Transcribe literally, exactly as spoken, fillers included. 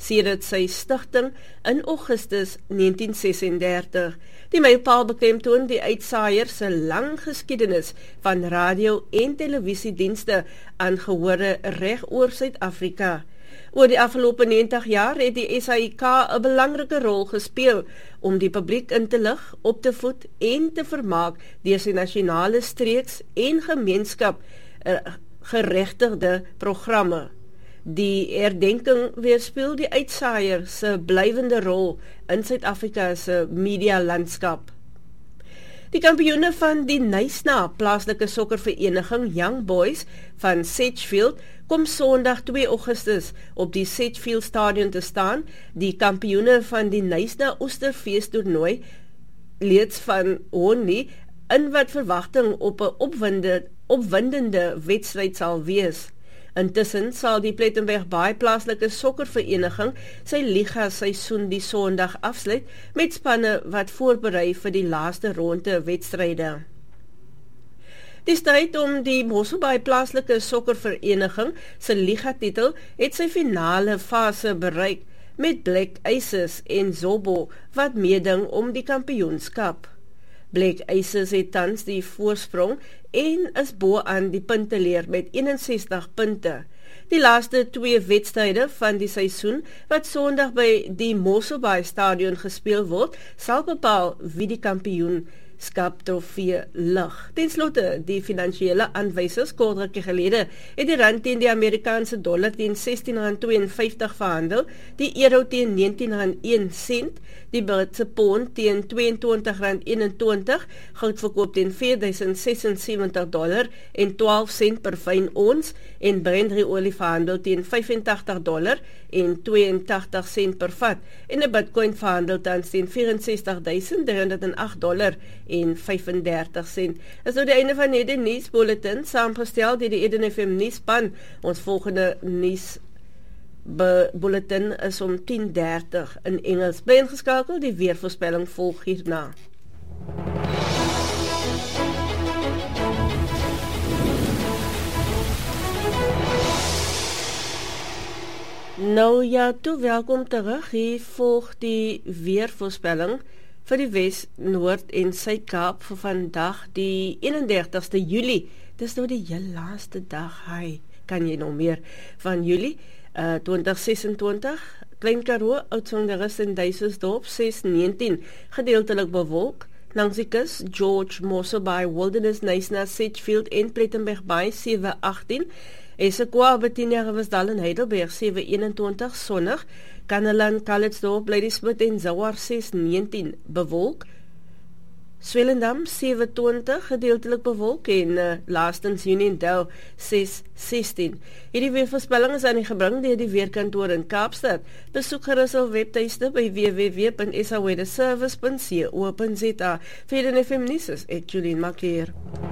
sedert sy stigting in Augustus negentien sesendertig. Die mylpaal beklemtoon die uitsaaier se lang geskiedenis van radio- en televisiedienste aan gehore reg oor Suid-Afrika. Oor die afgelope negentig jaar het die S A I K 'n belangrike rol gespeel om die publiek in te lig, op te voed en te vermaak deur sy nasionale streeks en gemeenskap geregtigde programme. Die herdenking weerspieël die uitsaaier se blywende rol in Suid-Afrika se media landskap. Die kampioene van die Knysna plaaslike sokkervereniging Young Boys van Sedgefield kom Sondag twee Augustus op die Sedgefield Stadion te staan. Die kampioene van die Knysna Oesterfees toernooi leeds van Honey in wat verwagting op 'n opwindende, opwindende wedstryd sal wees. Intussen sal die Plettenberg Baai plaaslike sokkervereniging sy liga seisoen die Sondag afsluit met spanne wat voorberei vir die laaste ronde wedstryde. Die stryd om die Mosselbaai plaaslike sokkervereniging se liga-titel het sy finale fase bereik met Black Aces en Zobo wat meeding om die kampioenskap. Black Aces het tans die voorsprong en is bo aan die punteleer met eenensestig punte. Die laaste twee wedstryde van die seisoen wat Sondag by die Mosselbaai Stadion gespeel word, sal bepaal wie die kampioenskap trofee lig. Ten slotte, die finansiële aanwysers kort rukkie gelede het die rand teen die Amerikaanse dollar teen sestien rand twee en vyftig verhandel, die euro teen negentien rand een sent, die Britse pond teen tweeëntwintig rand eenentwintig, goud verkoop teen vier duisend sesensewentig dollar en twaalf sent per fyn ons en Brent olie verhandel teen vyfentagtig dollar en tweeëntagtig sent per vat en 'n Bitcoin verhandel tans teen vierensestig duisend driehonderd en agt dollar en vyfendertig sent. Dis nou die einde van hierdie nuusbulletin, saamgestel deur die Eden F M nuusspan. Ons volgende nuus bulletin is om tien dertig in Engels. Bly ingeskakel, die weervoorspelling volg hierna. Nou ja, toe welkom terug. Hier volg die weervoorspelling vir die Wes, Noord en Suid-Kaap vir vandag die eenendertigste Julie. Dis nou die heel laaste dag, hy, kan jy nou meer van Julie, uh, twintig sesentwintig, Klein Karoo, Oudtshoornrus en Duisensdorp, ses negentien, gedeeltelik bewolk, langs die kus, George, Mosselbaai, Wilderness, Knysna, Sedgefield en Plettenberg Baai, sewe agtien, Esekwa, Bettina, Riversdal en Heidelberg, sewe eenentwintig, sonnig, Kanneland, Calitzdorp, Ladysmith en Zouar, ses negentien, bewolk, Swellendam, sewe twintig, gedeeltelik bewolk en uh, laastens Uniondale, ses sestien. Hierdie weervoorspelling is aan die gebring deur die Weerkantoor in Kaapstad. Besoek gerus hul webtuiste by w w w punt s a weatherservice punt co punt za. Vir die F M nuus is ek Julian Makier.